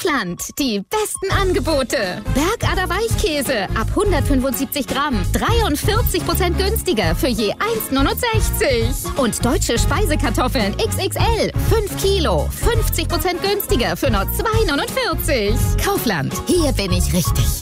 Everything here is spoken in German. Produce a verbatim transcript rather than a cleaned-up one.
Kaufland. Die besten Angebote. Bergader Weichkäse ab hundertfünfundsiebzig Gramm. dreiundvierzig Prozent günstiger für je eins neunundsechzig. Und deutsche Speisekartoffeln X X L. fünf Kilo. fünfzig Prozent günstiger für nur zwei neunundvierzig. Kaufland. Hier bin ich richtig.